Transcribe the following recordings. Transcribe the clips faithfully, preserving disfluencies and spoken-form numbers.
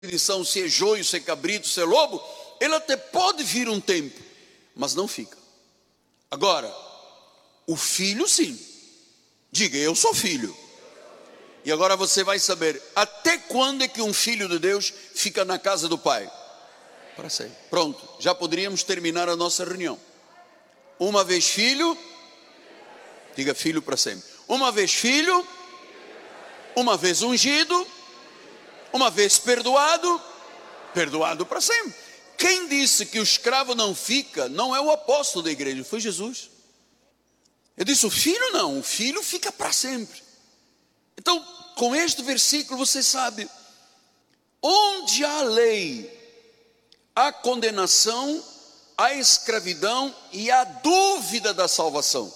perdição, se é joio, se é cabrito, se é lobo, ele até pode vir um tempo, mas não fica. Agora, o filho sim. Diga, eu sou filho. E agora você vai saber até quando é que um filho de Deus fica na casa do pai. Para sempre. Pronto, já poderíamos terminar a nossa reunião. Uma vez filho, diga filho para sempre. Uma vez filho, uma vez ungido, uma vez perdoado, perdoado para sempre. Quem disse que o escravo não fica, não é o apóstolo da igreja, foi Jesus. Eu disse, o filho não, o filho fica para sempre. Então, com este versículo você sabe, onde há lei, há condenação, há escravidão e há dúvida da salvação.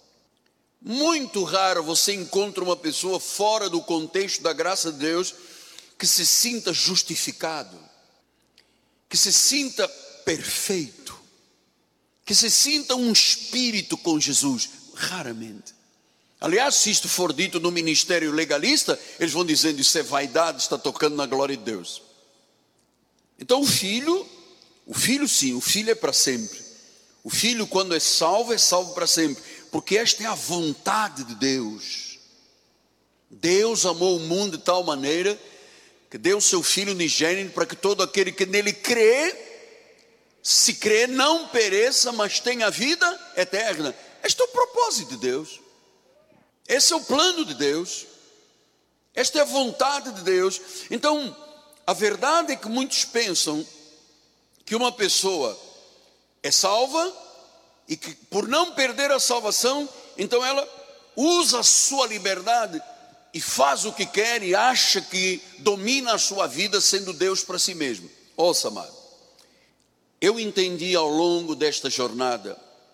Muito raro você encontra uma pessoa fora do contexto da graça de Deus que se sinta justificado, que se sinta perfeito, que se sinta um espírito com Jesus. Raramente. Aliás, se isto for dito no ministério legalista, eles vão dizendo, isso é vaidade, está tocando na glória de Deus. Então o filho, o filho sim, o filho é para sempre. O filho quando é salvo, é salvo para sempre. Porque esta é a vontade de Deus. Deus amou o mundo de tal maneira que deu o seu Filho unigênito para que todo aquele que nele crê, se crê, não pereça, mas tenha vida eterna. Este é o propósito de Deus. Esse é o plano de Deus. Esta é a vontade de Deus. Então, a verdade é que muitos pensam que uma pessoa é salva e que por não perder a salvação, então ela usa a sua liberdade e faz o que quer e acha que domina a sua vida sendo Deus para si mesmo. Ouça, amado, eu entendi ao longo desta jornada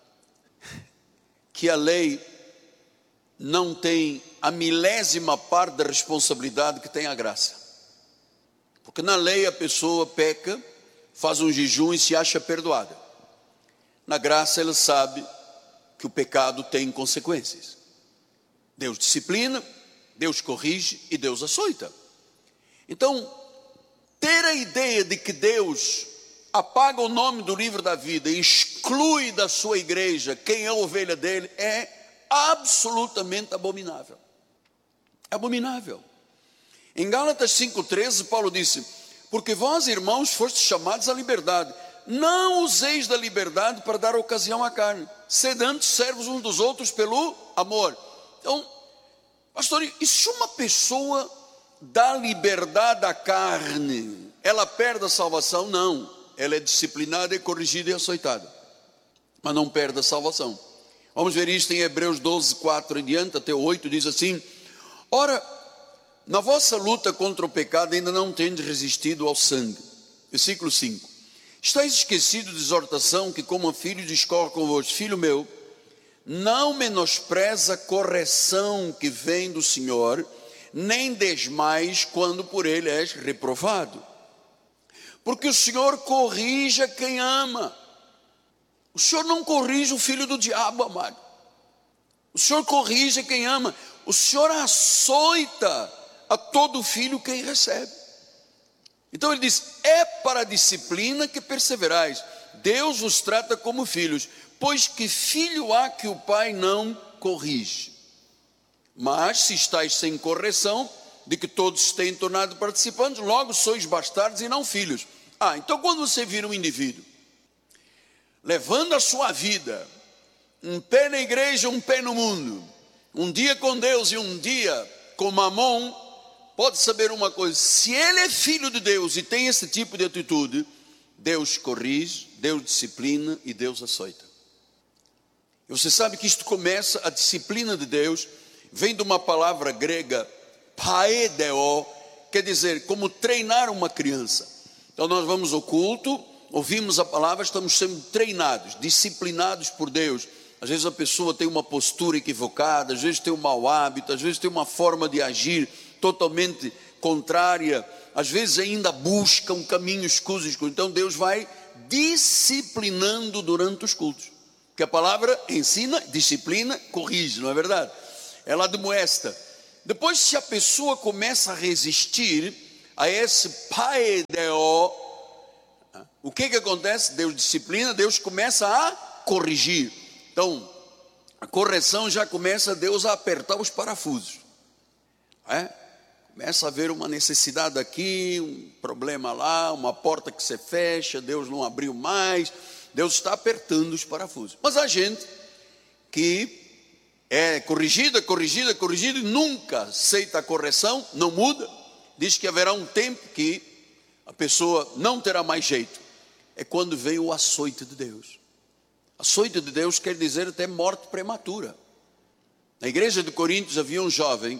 que a lei não tem a milésima parte da responsabilidade que tem a graça. Porque na lei a pessoa peca, faz um jejum e se acha perdoada. Na graça ela sabe que o pecado tem consequências. Deus disciplina, Deus corrige e Deus açoita. Então, ter a ideia de que Deus apaga o nome do livro da vida e exclui da sua igreja quem é a ovelha dele é absolutamente abominável. Abominável. Em Gálatas cinco, treze, Paulo disse, porque vós, irmãos, fostes chamados à liberdade, não useis da liberdade para dar ocasião à carne, sede antes servos uns dos outros pelo amor. Então, pastor, e se uma pessoa dá liberdade à carne, ela perde a salvação? Não. Ela é disciplinada, é corrigida e açoitada, mas não perde a salvação. Vamos ver isto em Hebreus doze, quatro em diante, até oito, diz assim, ora, na vossa luta contra o pecado ainda não tendes resistido ao sangue. Versículo cinco, estáis esquecidos de exortação que como filho discorre convosco, filho meu, não menospreza a correção que vem do Senhor, nem desmais quando por ele és reprovado. Porque o Senhor corrige a quem ama. O Senhor não corrige o filho do diabo, amado. O Senhor corrige a quem ama. O Senhor açoita a todo filho quem recebe. Então ele diz, é para a disciplina que perseverais. Deus vos trata como filhos, pois que filho há que o pai não corrige? Mas se estáis sem correção, de que todos se têm tornado participantes, logo sois bastardos e não filhos. Ah, então quando você vira um indivíduo, levando a sua vida, um pé na igreja, um pé no mundo, um dia com Deus e um dia com Mamon, pode saber uma coisa, se ele é filho de Deus e tem esse tipo de atitude, Deus corrige, Deus disciplina e Deus açoita. E você sabe que isto começa, a disciplina de Deus, vem de uma palavra grega, paedeo, quer dizer, como treinar uma criança. Então nós vamos ao culto, ouvimos a palavra, estamos sendo treinados, disciplinados por Deus. Às vezes a pessoa tem uma postura equivocada, às vezes tem um mau hábito, às vezes tem uma forma de agir totalmente contrária, às vezes ainda busca um caminho escuso. Então Deus vai disciplinando durante os cultos. Que a palavra ensina, disciplina, corrige, não é verdade? Ela admoesta. Depois, se a pessoa começa a resistir, a esse paedeo, o que que acontece? Deus disciplina, Deus começa a corrigir. Então, a correção já começa Deus a apertar os parafusos. É? Começa a haver uma necessidade aqui, um problema lá, uma porta que se fecha, Deus não abriu mais, Deus está apertando os parafusos. Mas a gente que é corrigida, corrigida, corrigida e nunca aceita a correção, não muda, diz que haverá um tempo que a pessoa não terá mais jeito. É quando vem o açoite de Deus. Açoite de Deus quer dizer até morte prematura. Na igreja de Coríntios havia um jovem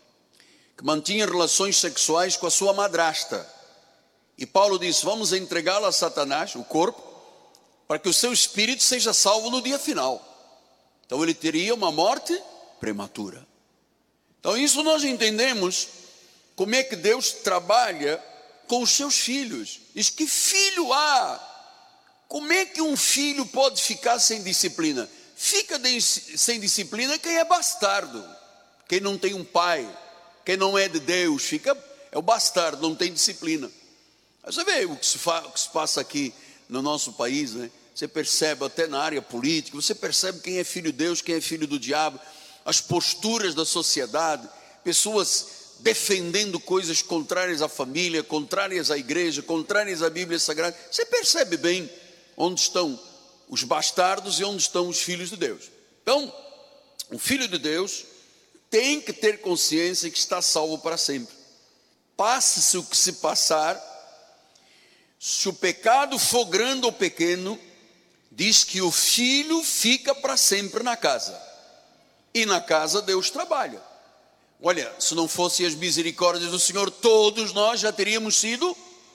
que mantinha relações sexuais com a sua madrasta. E Paulo disse: vamos entregá-lo a Satanás, o corpo, para que o seu espírito seja salvo no dia final. Então ele teria uma morte prematura. Então isso nós entendemos como é que Deus trabalha com os seus filhos. Diz: que filho há? Como é que um filho pode ficar sem disciplina? Fica de, sem disciplina quem é bastardo, quem não tem um pai, quem não é de Deus, fica, é o bastardo, não tem disciplina. Você vê o que se, fa, o que se passa aqui no nosso país, né? Você percebe até na área política, você percebe quem é filho de Deus, quem é filho do diabo, as posturas da sociedade, pessoas defendendo coisas contrárias à família, contrárias à igreja, contrárias à Bíblia Sagrada. Você percebe bem onde estão os bastardos e onde estão os filhos de Deus. Então, o filho de Deus tem que ter consciência que está salvo para sempre. Passe-se o que se passar, se o pecado for grande ou pequeno, diz que o filho fica para sempre na casa. E na casa Deus trabalha. Olha, se não fossem as misericórdias do Senhor, todos nós já teríamos sido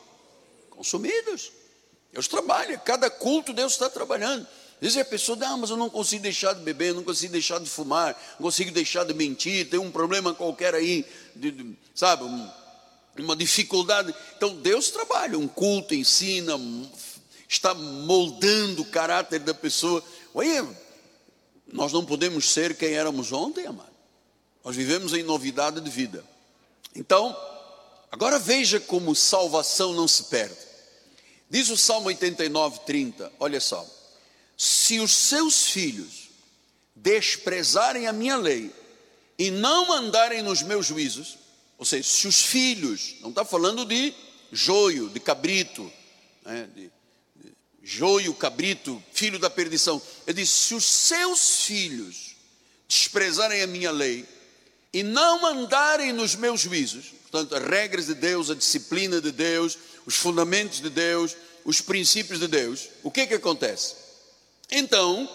consumidos. Deus trabalha, cada culto Deus está trabalhando. Às vezes a pessoa diz: ah, mas eu não consigo deixar de beber, não consigo deixar de fumar, não consigo deixar de mentir, tem um problema qualquer aí, de, de, sabe, um, uma dificuldade. Então Deus trabalha, um culto ensina, está moldando o caráter da pessoa. Olha, nós não podemos ser quem éramos ontem, amado. Nós vivemos em novidade de vida. Então, agora veja como salvação não se perde. Diz o Salmo oitenta e nove, trinta, olha só: se os seus filhos desprezarem a minha lei e não andarem nos meus juízos, ou seja, se os filhos, não está falando de joio, de cabrito, né, de, de joio, cabrito, filho da perdição. Ele diz: se os seus filhos desprezarem a minha lei e não andarem nos meus juízos, portanto, as regras de Deus, a disciplina de Deus, os fundamentos de Deus, os princípios de Deus, o que que acontece? Então,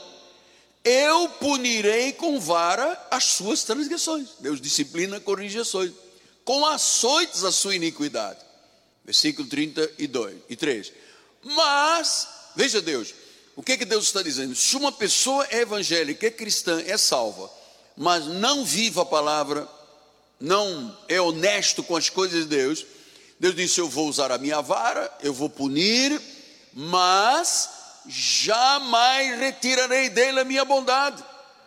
eu punirei com vara as suas transgressões. Deus disciplina, corrige açoites. Com açoites a sua iniquidade. Versículo trinta e dois e três. Mas, veja Deus, o que que Deus está dizendo? Se uma pessoa é evangélica, é cristã, é salva, mas não vive a palavra, não é honesto com as coisas de Deus, Deus disse: eu vou usar a minha vara, eu vou punir, mas jamais retirarei dele a minha bondade.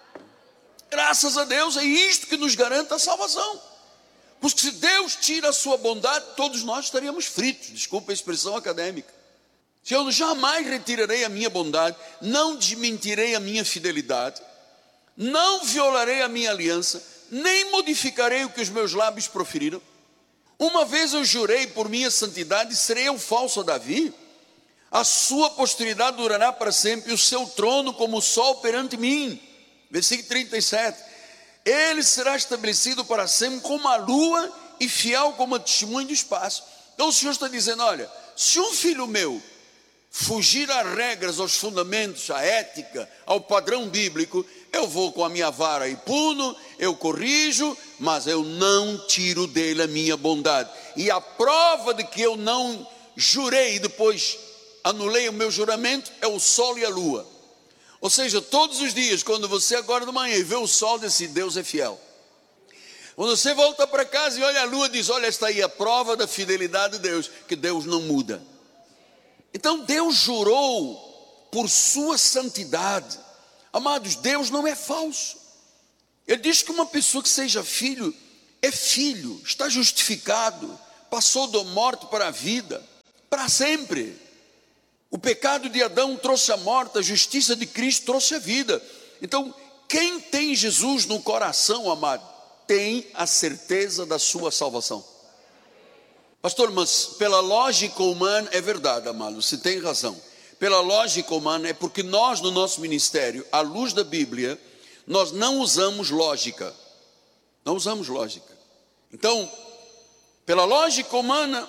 Graças a Deus, é isto que nos garante a salvação. Porque se Deus tira a sua bondade, todos nós estaríamos fritos, desculpa a expressão acadêmica. Se eu jamais retirarei a minha bondade, não desmentirei a minha fidelidade, não violarei a minha aliança, nem modificarei o que os meus lábios proferiram. Uma vez eu jurei por minha santidade, serei eu falso a Davi? A sua posteridade durará para sempre, e o seu trono como o sol perante mim. Versículo trinta e sete. Ele será estabelecido para sempre como a lua e fiel como a testemunha do espaço. Então o Senhor está dizendo: olha, se um filho meu fugir às regras, aos fundamentos, à ética, ao padrão bíblico, eu vou com a minha vara e puno, eu corrijo, mas eu não tiro dele a minha bondade. E a prova de que eu não jurei e depois anulei o meu juramento é o sol e a lua. Ou seja, todos os dias, quando você acorda de manhã e vê o sol, diz assim: Deus é fiel. Quando você volta para casa e olha a lua, diz: olha, está aí a prova da fidelidade de Deus, que Deus não muda. Então Deus jurou por sua santidade. Amados, Deus não é falso. Ele diz que uma pessoa que seja filho, é filho, está justificado, passou da morte para a vida, para sempre. O pecado de Adão trouxe a morte, a justiça de Cristo trouxe a vida. Então, quem tem Jesus no coração, amado, tem a certeza da sua salvação. Pastor, mas pela lógica humana, é verdade, amado, você tem razão. Pela lógica humana, é porque nós no nosso ministério, à luz da Bíblia, nós não usamos lógica. Não usamos lógica. Então, pela lógica humana,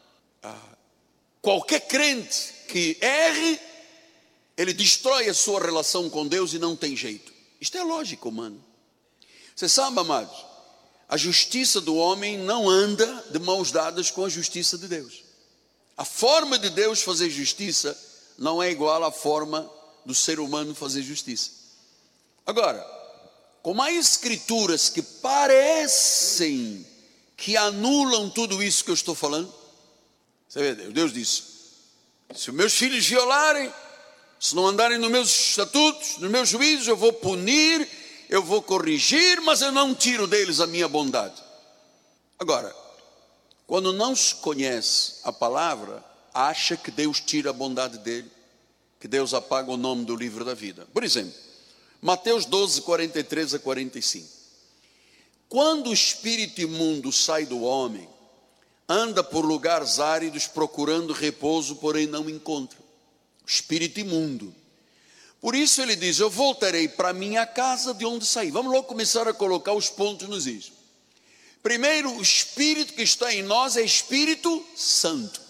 qualquer crente que erre, ele destrói a sua relação com Deus e não tem jeito. Isto é lógica humana. Você sabe, amados, a justiça do homem não anda de mãos dadas com a justiça de Deus. A forma de Deus fazer justiça não é igual à forma do ser humano fazer justiça. Agora, como há escrituras que parecem que anulam tudo isso que eu estou falando, você vê, Deus disse: se os meus filhos violarem, se não andarem nos meus estatutos, nos meus juízos, eu vou punir, eu vou corrigir, mas eu não tiro deles a minha bondade. Agora, quando não se conhece a palavra, acha que Deus tira a bondade dele, que Deus apaga o nome do livro da vida. Por exemplo, Mateus doze, quarenta e três a quarenta e cinco. Quando o espírito imundo sai do homem, anda por lugares áridos procurando repouso, porém não encontra. O espírito imundo. Por isso ele diz: eu voltarei para minha casa de onde saí. Vamos logo começar a colocar os pontos nos is. Primeiro, o espírito que está em nós é Espírito Santo.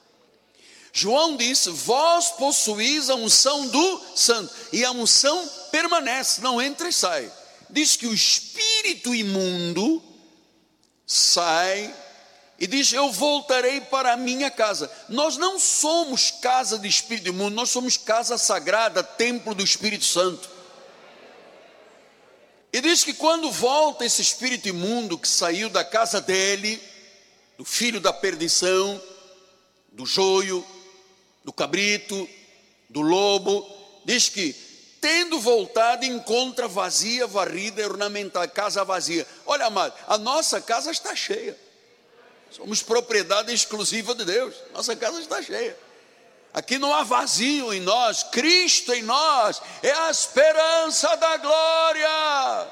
João disse: vós possuís a unção do Santo, e a unção permanece, não entra e sai. Diz que o espírito imundo sai e diz: eu voltarei para a minha casa. Nós não somos casa de espírito imundo, nós somos casa sagrada, templo do Espírito Santo. E diz que quando volta esse espírito imundo que saiu da casa dele, do filho da perdição, do joio, do cabrito, do lobo, diz que tendo voltado encontra vazia, varrida e ornamentada, casa vazia. Olha, amado, a nossa casa está cheia. Somos propriedade exclusiva de Deus. Nossa casa está cheia. Aqui não há vazio em nós. Cristo em nós é a esperança da glória.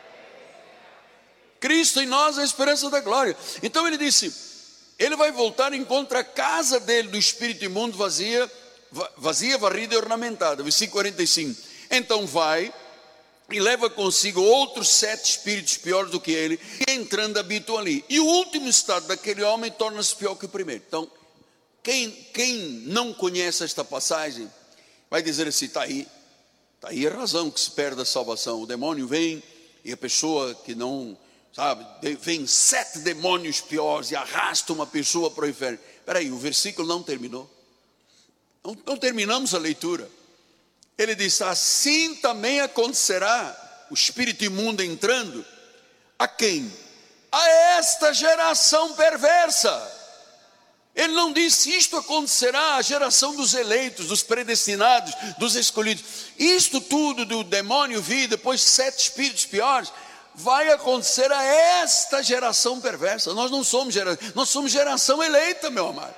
Cristo em nós é a esperança da glória. Então ele disse: ele vai voltar e encontra a casa dele do espírito imundo vazia, vazia, varrida e ornamentada. Versículo quarenta e cinco. Então vai e leva consigo outros sete espíritos piores do que ele, e entrando habitam ali. E o último estado daquele homem torna-se pior que o primeiro. Então, quem, quem não conhece esta passagem, vai dizer assim: está aí, está aí a razão que se perde a salvação. O demônio vem, e a pessoa que não, sabe, vem sete demônios piores e arrasta uma pessoa para o inferno. Espera aí, o versículo não terminou. Não, não terminamos a leitura. Ele diz: assim também acontecerá, o espírito imundo entrando, a quem? A esta geração perversa. Ele não disse: isto acontecerá à geração dos eleitos, dos predestinados, dos escolhidos. Isto tudo do demônio vir, depois sete espíritos piores, vai acontecer a esta geração perversa. Nós não somos geração, nós somos geração eleita, meu amado.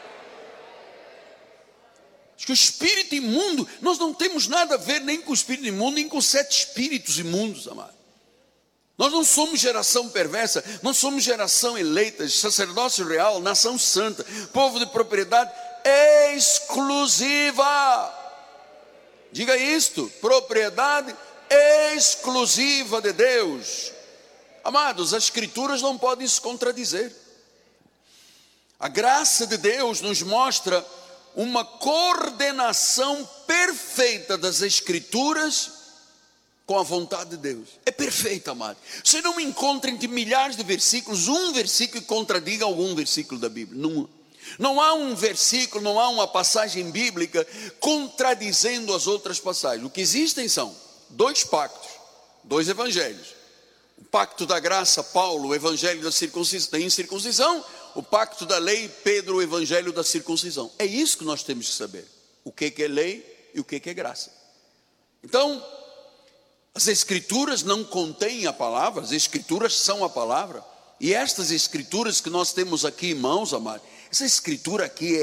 Acho que o espírito imundo, nós não temos nada a ver nem com o espírito imundo, nem com sete espíritos imundos, amado. Nós não somos geração perversa, nós somos geração eleita, sacerdócio real, nação santa, povo de propriedade exclusiva. Diga isto: propriedade exclusiva de Deus. Amados, as escrituras não podem se contradizer. A graça de Deus nos mostra uma coordenação perfeita das escrituras com a vontade de Deus. É perfeita, amado. Você não encontra entre milhares de versículos um versículo que contradiga algum versículo da Bíblia. Não, não há um versículo, não há uma passagem bíblica contradizendo as outras passagens. O que existem são dois pactos, dois evangelhos. O pacto da graça, Paulo, o evangelho da circuncisão, da incircuncisão. O pacto da lei, Pedro, o evangelho da circuncisão. É isso que nós temos que saber. O que é lei e o que é graça. Então, as escrituras não contêm a palavra, as escrituras são a palavra. E estas escrituras que nós temos aqui em mãos, amados, essa escritura aqui